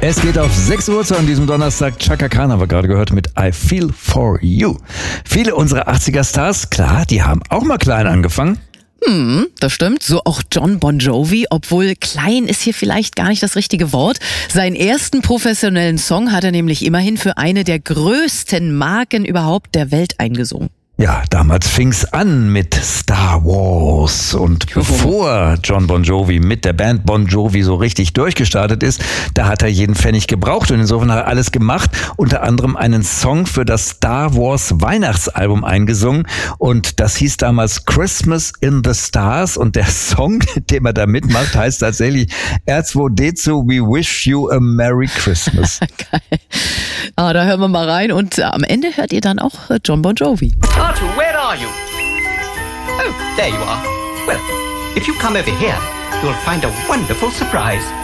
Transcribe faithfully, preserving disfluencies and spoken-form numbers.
Es geht auf sechs Uhr zu an diesem Donnerstag. Chaka Khan haben wir gerade gehört mit I Feel For You. Viele unserer achtziger-Stars, klar, die haben auch mal klein angefangen. Hm, das stimmt. So auch Jon Bon Jovi, obwohl klein ist hier vielleicht gar nicht das richtige Wort. Seinen ersten professionellen Song hat er nämlich immerhin für eine der größten Marken überhaupt der Welt eingesungen. Ja, damals fing's an mit Star Wars und Juhu. Bevor Jon Bon Jovi mit der Band Bon Jovi so richtig durchgestartet ist, da hat er jeden Pfennig gebraucht und insofern hat er alles gemacht, unter anderem einen Song für das Star Wars Weihnachtsalbum eingesungen und das hieß damals Christmas in the Stars und der Song, den er da mitmacht, heißt tatsächlich R zwei D zwei We Wish You a Merry Christmas. Geil. Ah, da hören wir mal rein und äh, am Ende hört ihr dann auch äh, Jon Bon Jovi. Arthur, where are you? Oh, there you are. Well, if you come over here, you'll find a wonderful surprise.